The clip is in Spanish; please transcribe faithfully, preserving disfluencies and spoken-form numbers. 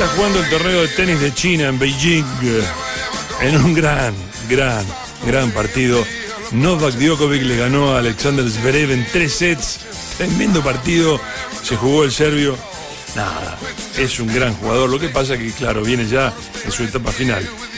está jugando el torneo de tenis de China en Beijing. En un gran, gran, gran partido. Novak Djokovic le ganó a Alexander Zverev en tres sets. Tremendo partido. Se jugó el serbio. Nada, es un gran jugador. Lo que pasa que, claro, viene ya en su etapa final.